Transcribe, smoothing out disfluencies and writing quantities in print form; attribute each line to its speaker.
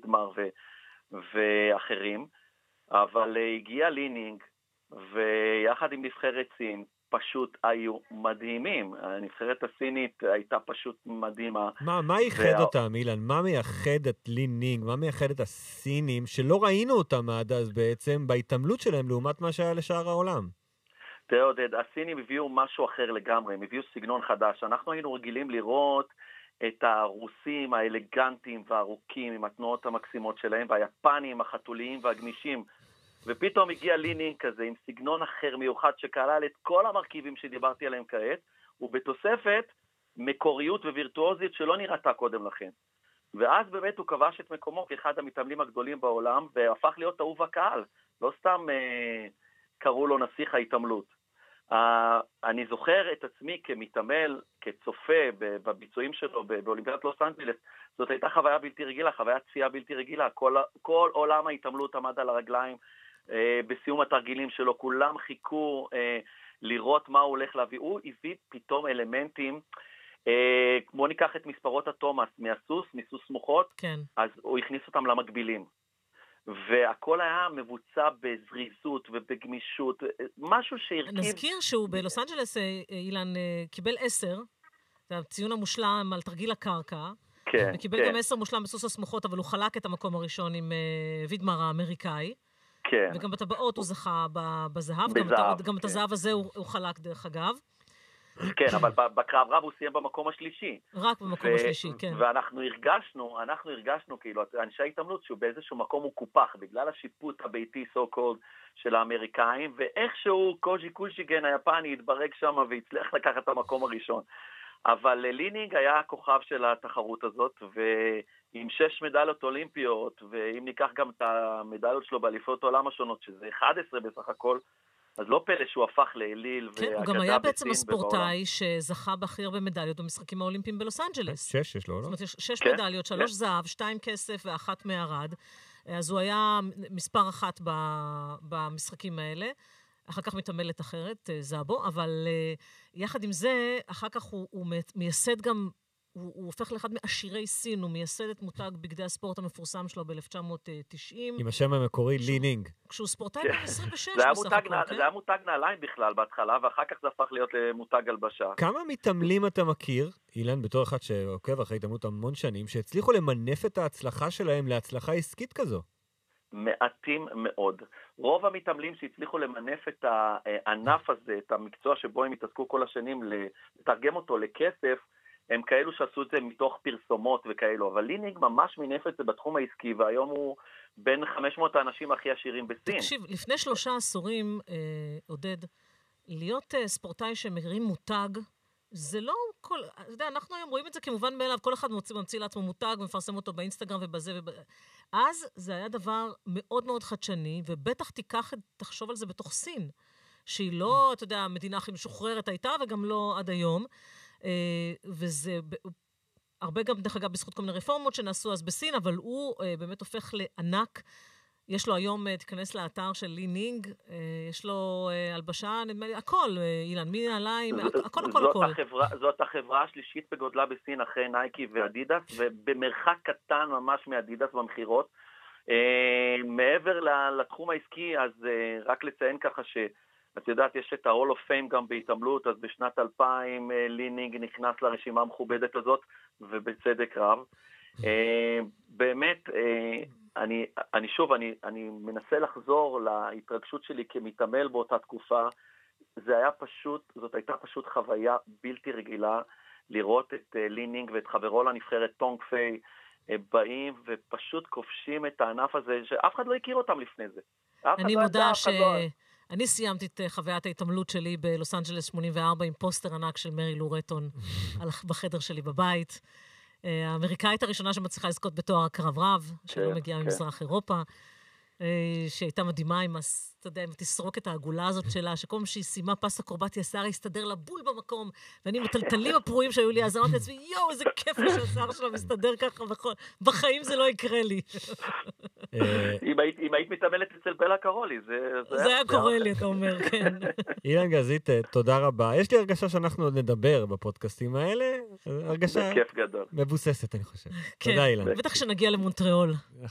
Speaker 1: וידמר ואחרים, אבל הגיע לינינג, ויחד עם נבחרת סין, פשוט היו מדהימים. הנבחרת הסינית הייתה פשוט מדהימה.
Speaker 2: מה ייחד אותם, אילן? מה מייחד את לינינג? מה מייחד את הסינים, שלא ראינו אותם עד אז בעצם, בהתעמלות שלהם, לעומת מה שהיה לשאר העולם?
Speaker 1: תראה, עודד, הסינים הביאו משהו אחר לגמרי, הם הביאו סגנון חדש. אנחנו היינו רגילים לראות את הרוסים האלגנטיים והארוכים, עם התנועות המקסימות שלהם, והיפנים, החתוליים והגמישים, ופתאום הגיע לינינג כזה, עם סגנון אחר מיוחד, שכלל את כל המרכיבים שדיברתי עליהם כעת, ובתוספת מקוריות ווירטואוזית שלא נראתה קודם לכן. ואז באמת הוא כבש את מקומו כאחד המתאמנים הגדולים בעולם, והפך להיות אהוב הקהל. לא סתם קראו לו נסיך ההתעמלות. אני זוכר את עצמי כמתעמל, כצופה בביצועים שלו באולימפיאדת לוס אנג'לס. זאת הייתה חוויה בלתי רגילה, חוויית צפייה בלתי רגילה. כל עולם ההתעמלות עמד על הרגליים. בסיום התרגילים שלו כולם חיכו לראות מה הוא הולך להביא. הוא הביא פתאום אלמנטים, כמו ניקח את מספרות התומאס מהסוס, מסוס מוחות,
Speaker 3: כן.
Speaker 1: אז הוא הכניס אותם למקבילים. והכל היה מבוצע בזריזות ובגמישות, משהו שהרכיב...
Speaker 3: נזכיר שהוא בלוס אנג'לס, אילן, קיבל 10, זה הציון המושלם על תרגיל הקרקע,
Speaker 1: כן,
Speaker 3: וקיבל
Speaker 1: כן.
Speaker 3: גם 10 מושלם בסוס הסמוכות, אבל הוא חלק את המקום הראשון עם וידמר האמריקאי,
Speaker 1: כן.
Speaker 3: וגם בטבעות הוא זכה בזהב, גם את הזהב הזה הוא חלק דרך אגב.
Speaker 1: כן, אבל בקרב רב הוא סיים במקום השלישי.
Speaker 3: רק במקום השלישי, כן.
Speaker 1: ואנחנו הרגשנו, כאילו, אנשי ההתעמלות, שהוא באיזשהו מקום הוא קופח, בגלל השיפוט הביתי, so called, של האמריקאים, ואיכשהו קוז'י קושיגן היפני התברג שם, והצליח לקחת את המקום הראשון. אבל לינינג היה הכוכב של התחרות הזאת, ועם 6 מדליות אולימפיות, ואם ניקח גם את המדליות שלו באליפויות העולם השונות, שזה 11 בסך הכל, אז לא פלא שהוא הפך לאליל
Speaker 3: כן, הוא גם היה בעצם הספורטאי שזכה בהכי הרבה מדליות במשחקים האולימפיים בלוס אנג'לס.
Speaker 2: 6 יש לו, לא?
Speaker 3: זאת אומרת, 6 מדליות, 3 זהב, 2 כסף ואחת מערד. אז הוא היה מספר 1 במשחקים האלה. אחר כך מתעמלת אחרת, זאבו, אבל יחד עם זה, אחר כך הוא מייסד גם, הוא הופך לאחד מעשירי סין, הוא מייסד את מותג בגדי הספורט המפורסם שלו ב-1990.
Speaker 2: עם השם המקורי, לינינג.
Speaker 3: כשהוא ספורטאי ב-26 בסך הכל, כן?
Speaker 1: זה היה מותג נעליים בכלל בהתחלה, ואחר כך זה הפך להיות למותג הלבשה.
Speaker 2: כמה מתעמלים אתה מכיר, אילן, בתור אחד שעוקב אחרי התעמלות המון שנים, שהצליחו למנף את ההצלחה שלהם להצלחה עסקית כזו?
Speaker 1: מעטים מאוד. רוב המתעמלים שהצליחו למנף את הענף הזה, את המקצוע שבו הם התעסקו כל השנים, לתרגם אותו לכסף, הם כאלו שעשו את זה מתוך פרסומות וכאלו, אבל לינינג ממש מינף את זה בתחום העסקי, והיום הוא בין 500 האנשים הכי עשירים בסין.
Speaker 3: תקשיב, לפני 3 עשורים, עודד, להיות ספורטאי שמרים מותג, זה לא כל... אתה יודע, אנחנו היום רואים את זה כמובן מאליו, כל אחד ממציא לעצמו מותג ומפרסם אותו באינסטגרם ובזה אז זה היה דבר מאוד מאוד חדשני, ובטח תחשוב על זה בתוך סין, שהיא לא, אתה יודע, המדינה הכי משוחררת הייתה, וגם לא עד היום, וזה הרבה גם, דרך אגב, בזכות כל מיני רפורמות שנעשו אז בסין, אבל הוא באמת הופך לענק. יש לו היום, תיכנס לאתר של לינינג, יש לו הלבשה, נדמה לי, הכל, אילן, מנעליים, הכל.
Speaker 1: זאת החברה השלישית בגודלה בסין, אחרי נייקי ואדידס, ובמרחק קטן ממש מאדידס במחירות. מעבר לתחום העסקי, אז רק לציין ככה את יודעת, יש את ה-Hall of Fame גם בהתעמלות, אז בשנת 2000 לינינג נכנס לרשימה המכובדת הזאת, ובצדק רב. באמת, אני מנסה לחזור להתרגשות שלי כמתעמל באותה תקופה. זאת הייתה פשוט חוויה בלתי רגילה, לראות את לינינג ואת חברו לנבחרת טונג פיי, באים ופשוט כובשים את הענף הזה, שאף אחד לא הכיר אותם לפני זה.
Speaker 3: אני מודה אני סיימתי את חוויית ההתעמלות שלי בלוס אנג'לס 84 עם פוסטר ענק של מרי לו רטון בחדר שלי בבית. האמריקאית הראשונה שמצליחה לזכות בתואר הקרב רב, שלא מגיעה ממזרח אירופה, שהייתה מדהימה עם, אתה יודע, אם תסרוק את העגולה הזאת שלה, שכל פעם שהיא סיימה פס אקרובטי, השיער הסתדר לה בול במקום, ואני עם הטלטלים הפרועים שהיו לי, אז אמרתי לעצמי, יואו, איזה כיף שהשיער שלה מסתדר ככה, בחיים זה לא יקרה לי.
Speaker 1: אם היית מתעמלת אצל בלה קרולי,
Speaker 3: זה היה קורה לי, אתה אומר, כן.
Speaker 2: אילן גזית, תודה רבה. יש לי הרגשה שאנחנו עוד נדבר בפודקאסטים האלה, הרגשה מבוססת, אני חושב. תודה, אילן.
Speaker 3: בטח שנגיע למונטריאול.